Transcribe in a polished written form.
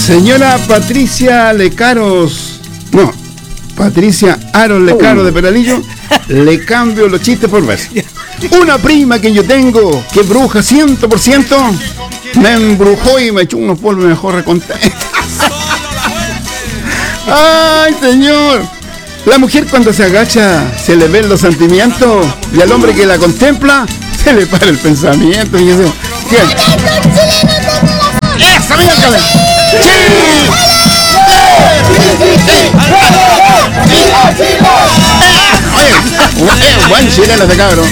Señora Patricia Lecaros, no, Patricia Aros Lecaro de Peralillo, le cambio los chistes por verso. Una prima que yo tengo, que es bruja 100%, me embrujó y me echó unos polvos mejor recontentos. ¡Ay, señor! La mujer cuando se agacha se le ven los sentimientos y al hombre que la contempla se le para el pensamiento. Y eso, ¿quién? ¡Esa, mira, cabrón! ¡Sí! Oye, buen chileno de cabrón.